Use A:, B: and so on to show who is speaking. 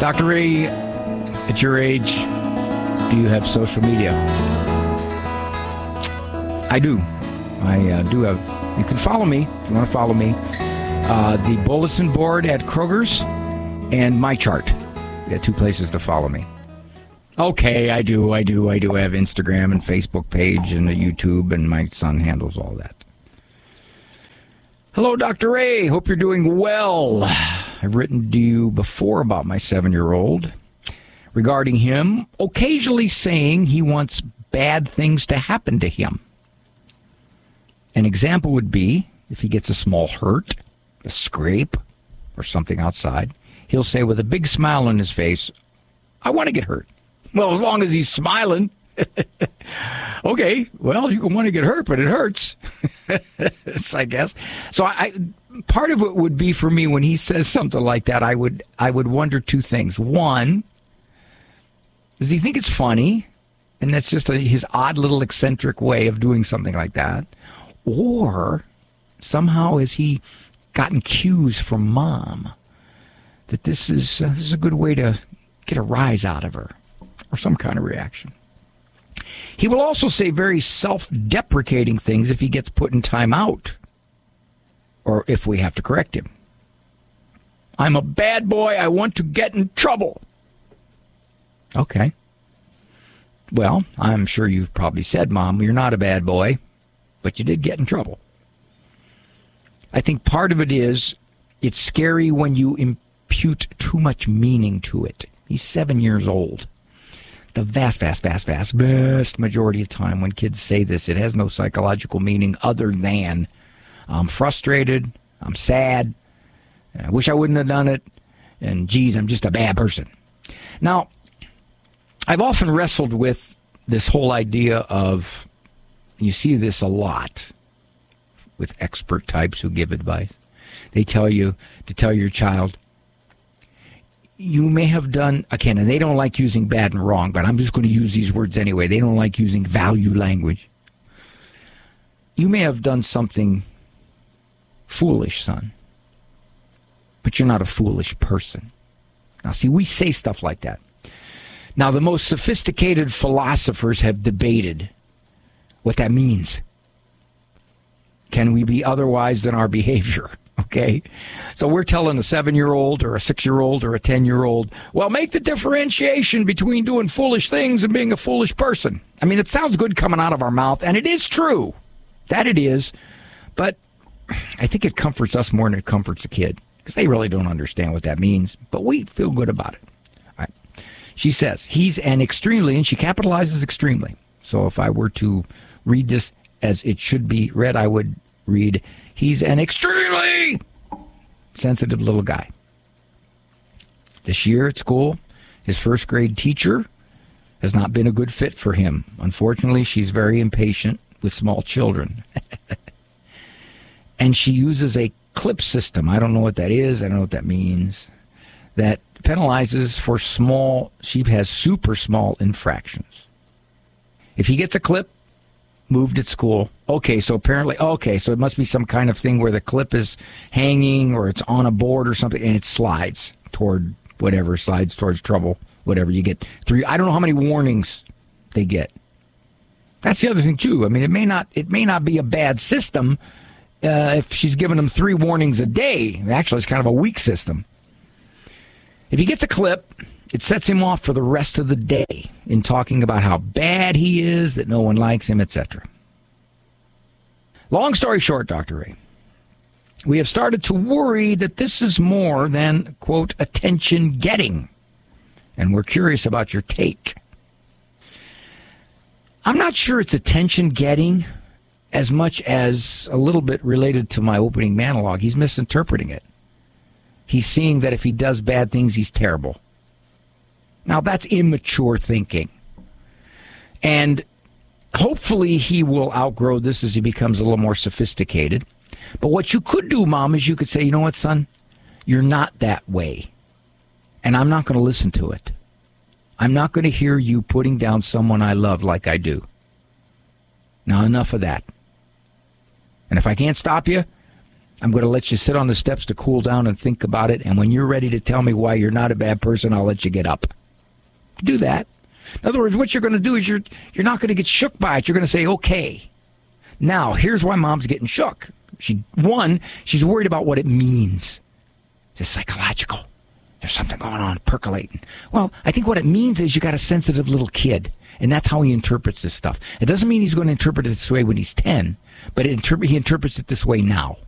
A: Dr. Ray, at your age, do you have social media? I do. I do have. You can follow me if you want to follow me. The bulletin board at Kroger's and My Chart. You got 2 places to follow me. Okay, I do. I have Instagram and Facebook page and a YouTube, and my son handles all that. Hello, Dr. Ray. Hope you're doing well. I've written to you before about my 7-year-old regarding him occasionally saying he wants bad things to happen to him. An example would be if he gets a small hurt, a scrape, or something outside, he'll say with a big smile on his face, I want to get hurt. Well, as long as he's smiling. Okay, well, you can want to get hurt, but it hurts. I guess. So part of it would be for me when he says something like that, I would wonder 2 things. One, does he think it's funny? And that's just his odd little eccentric way of doing something like that. Or somehow has he gotten cues from Mom that this is a good way to get a rise out of her or some kind of reaction. He will also say very self-deprecating things if he gets put in timeout or if we have to correct him. I'm a bad boy. I want to get in trouble. Okay. Well, I'm sure you've probably said, Mom, you're not a bad boy, but you did get in trouble. I think part of it is it's scary when you impute too much meaning to it. He's 7 years old. The vast majority of time when kids say this, it has no psychological meaning other than I'm frustrated, I'm sad, I wish I wouldn't have done it, and geez, I'm just a bad person. Now, I've often wrestled with this whole idea of, you see this a lot with expert types who give advice. They tell you to tell your child, you may have done, again, and they don't like using bad and wrong, but I'm just going to use these words anyway. They don't like using value language. You may have done something foolish, son, but you're not a foolish person. Now, see, we say stuff like that. Now, the most sophisticated philosophers have debated what that means. Can we be otherwise than our behavior? Okay, so we're telling a 7-year-old or a 6-year-old or a 10-year-old, well, make the differentiation between doing foolish things and being a foolish person. I mean, it sounds good coming out of our mouth, and it is true. That it is. But I think it comforts us more than it comforts the kid because they really don't understand what that means, but we feel good about it. All right. She says, he's an extremely, and she capitalizes extremely. So if I were to read this as it should be read, I would read, he's an extremely sensitive little guy. This year at school, his first grade teacher has not been a good fit for him. Unfortunately, she's very impatient with small children. And she uses a clip system. I don't know what that is. I don't know what that means. That penalizes for small, she has super small infractions. If he gets a clip, moved at school. Okay, so it must be some kind of thing where the clip is hanging or it's on a board or something and it slides toward whatever, slides towards trouble, whatever. You get 3, I don't know how many warnings they get. That's the other thing too. I mean, it may not be a bad system if she's giving them 3 warnings a day. Actually, it's kind of a weak system. If he gets a clip, it sets him off for the rest of the day in talking about how bad he is, that no one likes him, etc. Long story short, Dr. Ray, we have started to worry that this is more than, quote, attention getting. And we're curious about your take. I'm not sure it's attention getting as much as a little bit related to my opening monologue. He's misinterpreting it. He's seeing that if he does bad things, he's terrible. Now, that's immature thinking. And hopefully he will outgrow this as he becomes a little more sophisticated. But what you could do, Mom, is you could say, you know what, son? You're not that way. And I'm not going to listen to it. I'm not going to hear you putting down someone I love like I do. Now, enough of that. And if I can't stop you, I'm going to let you sit on the steps to cool down and think about it. And when you're ready to tell me why you're not a bad person, I'll let you get up. Do that. In other words, what you're going to do is you're not going to get shook by it. You're going to say, okay. Now, here's why mom's getting shook. She's worried about what it means. It's psychological. There's something going on, percolating. Well, I think what it means is you got a sensitive little kid, and that's how he interprets this stuff. It doesn't mean he's going to interpret it this way when he's 10, but he interprets it this way now.